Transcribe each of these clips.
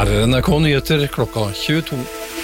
Her NRK Nyheter klokka 22.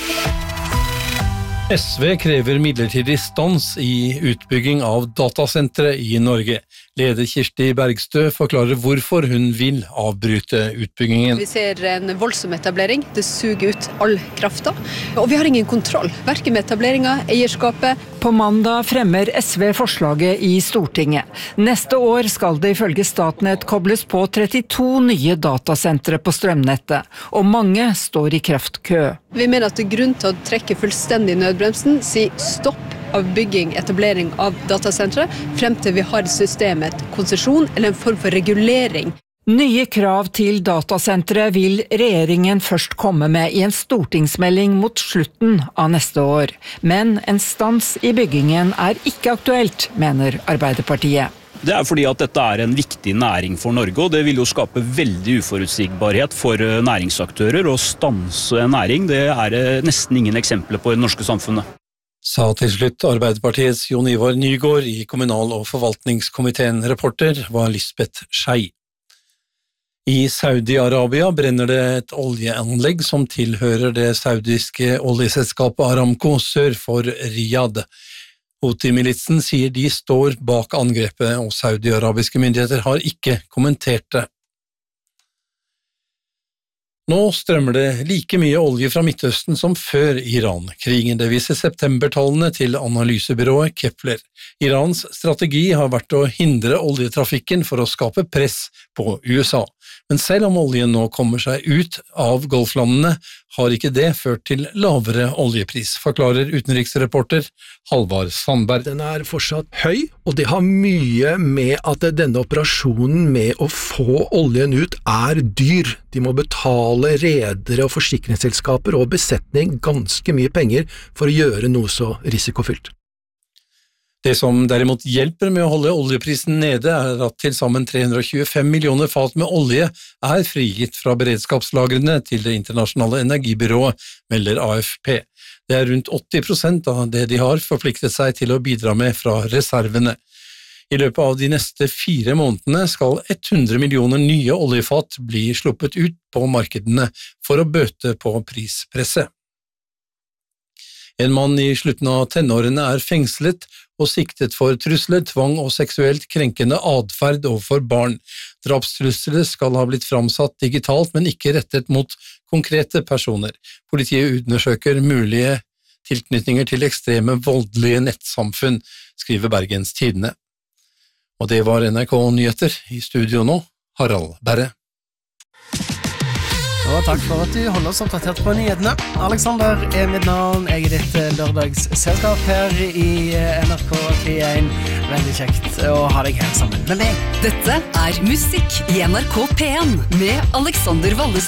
SV krever midlertidig stans i utbygging av datasentre i Norge. Leder Kirsti Bergstø forklarer hvorfor hun vil avbryte utbyggingen. Vi ser en voldsom etablering, det suger ut all krafta, og vi har ingen kontroll, hverken med etableringen, eierskapet. På mandag fremmer SV forslaget i Stortinget. Neste år skal det ifølge Statnett kobles på 32 nye datasentre på strømnettet, og mange står i kraftkø. Vi mener at det er grunn til å trekke fullstendig nødbremsen, si stopp av bygging, etablering av datasentre, frem til vi har systemet konsesjon eller en form for regulering. Nye krav til datasentre vil regjeringen først komme med i en stortingsmelding mot slutten av neste år. Men en stans i byggingen er ikke aktuelt, mener Arbeiderpartiet. Det er fordi at dette er en viktig næring for Norge, og det vil jo skape veldig uforutsigbarhet for næringsaktører. Å stanse en næring, det er nesten ingen eksempler på i det norske samfunnet. Sa til slutt Arbeiderpartiets Jon Ivar Nygård i kommunal- og forvaltningskomiteen. Reporter var Lisbeth Schei. I Saudi-Arabia brenner det et oljeanlegg som tilhører det saudiske oljeselskapet Aramco sør for Riyadh. Houthi-militsen sier de står bak angrepet, og saudi-arabiske myndigheter har ikke kommentert det. Nå strømmer det like mye olje fra Midtøsten som før Iran-krigen. Det viser septembertallene til analysebyrået Kepler. Irans strategi har vært å hindre oljetrafikken for å skape press på USA. Men selv om oljen nå kommer seg ut av Golflandene, har ikke det ført til lavere oljepris, forklarer utenriksreporter Halvard Sandberg. Den er fortsatt høy, og det har mye med at denne operasjonen med å få oljen ut er dyr. De må betale redere og forsikringsselskaper og besetning ganske mye penger for å gjøre noe så risikofylt. Det som derimot hjelper med å holde oljeprisen nede er at til sammen 325 millioner fat med olje er frigitt fra beredskapslagrene til det internasjonale energibyrået, melder AFP. Det er rundt 80% av det de har forpliktet seg til å bidra med fra reservene. I løpet av de neste 4 månedene skal 100 millioner nye oljefat bli sluppet ut på markedene for å bøte på prispresset. En mann i slutten av tenårene er fengslet og siktet for trusler, tvang og seksuelt krenkende adferd overfor barn. Drapstrusler skal ha blitt framsatt digitalt, men ikke rettet mot konkrete personer. Politiet undersøker mulige tilknytninger til ekstreme voldelige nettsamfunn, skriver Bergens Tidende. Og det var NRK Nyheter. I studio nå, Harald Berre. Og takk for at du holder oss oppdatert på nyhetene. Alexander er mitt navn. Jeg er ditt lørdagsselskap her i NRK P1. Veldig kjekt å ha deg her sammen med meg. Dette er Musikk i NRK P1 med Alexander Vallestad.